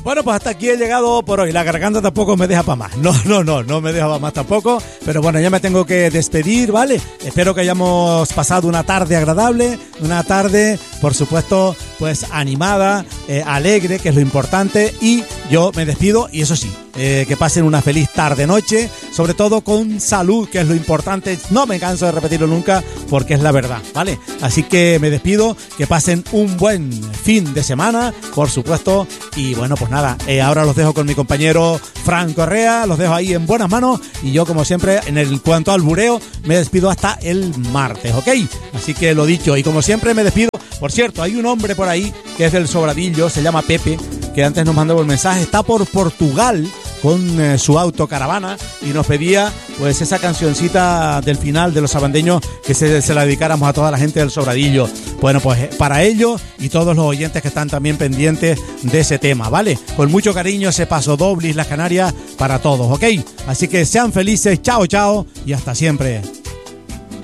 Bueno, pues hasta aquí he llegado por hoy. La garganta tampoco me deja para más. No me deja para más tampoco. Pero bueno, ya me tengo que despedir, ¿vale? Espero que hayamos pasado una tarde agradable, una tarde, por supuesto, pues animada, alegre, que es lo importante. Y yo me despido, y eso sí, que pasen una feliz tarde-noche, sobre todo con salud, que es lo importante. No me canso de repetirlo nunca, porque es la verdad, ¿vale? Así que me despido, que pasen un buen fin de semana, por supuesto. Y bueno, pues nada, ahora los dejo con mi compañero Fran Correa, los dejo ahí en buenas manos, y yo, como siempre, en cuanto al bureo, me despido hasta el martes, ¿ok? Así que lo dicho, y como siempre me despido. Por cierto, hay un hombre por ahí que es del Sobradillo, se llama Pepe, que antes nos mandó un mensaje, está por Portugal con su autocaravana, y nos pedía pues esa cancioncita del final de Los Sabandeños, que se la dedicáramos a toda la gente del Sobradillo. Bueno, pues para ellos y todos los oyentes que están también pendientes de ese tema, ¿vale? Con mucho cariño, ese paso doble Islas Canarias para todos, ¿ok? Así que sean felices, chao, chao, y hasta siempre.